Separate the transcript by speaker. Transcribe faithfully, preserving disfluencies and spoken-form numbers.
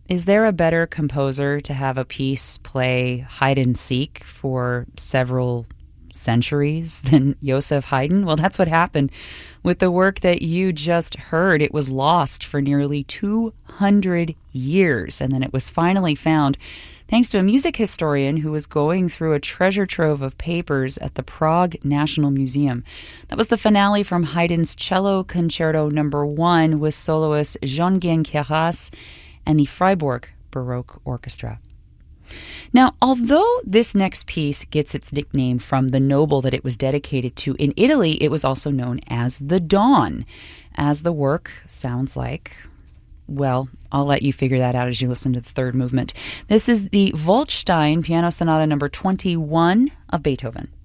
Speaker 1: Is there a better composer to have a piece play hide and seek for several centuries than Joseph Haydn? Well, that's what happened with the work that you just heard. It was lost for nearly two hundred years, and then it was finally found thanks to a music historian who was going through a treasure trove of papers at the Prague National Museum. That was the finale from Haydn's Cello Concerto Number One with soloist Jean-Guyen Queyras and the Freiburg Baroque Orchestra. Now, although this next piece gets its nickname from the noble that it was dedicated to, in Italy it was also known as the Dawn, as the work sounds like. Well, I'll let you figure that out as you listen to the third movement. This is the Waldstein Piano Sonata number twenty-one of Beethoven.